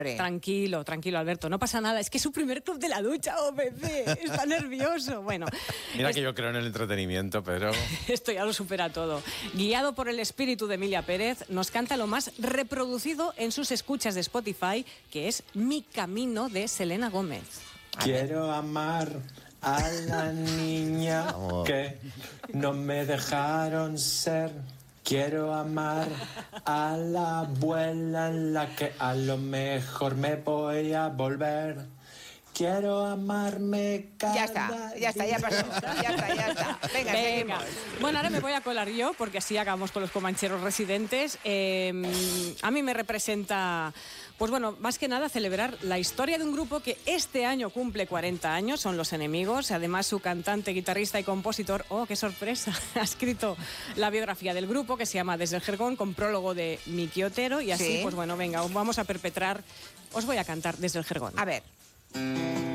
Tranquilo, Alberto, no pasa nada. Es que es su primer club de la ducha, OPC. Está nervioso. Bueno. Mira que yo creo en el entretenimiento, pero... Esto ya lo supera todo. Guiado por el espíritu de Emilia Pérez, nos canta lo más reproducido en sus escuchas de Spotify, que es Mi Camino, de Selena Gómez. Quiero amar a la niña que no me dejaron ser. Quiero amar a la abuela en la que a lo mejor me voy a volver. Quiero amarme cada Ya está, ya pasó. Ya está. Venga, seguimos. Bueno, ahora me voy a colar yo, porque así acabamos con los comancheros residentes. A mí me representa, pues bueno, más que nada celebrar la historia de un grupo que este año cumple 40 años, son Los Enemigos. Además, su cantante, guitarrista y compositor, ¡oh, qué sorpresa!, ha escrito la biografía del grupo, que se llama Desde el Jergón, con prólogo de Miki Otero. Y así, ¿Sí? pues bueno, venga, vamos a perpetrar. Os voy a cantar Desde el Jergón. A ver.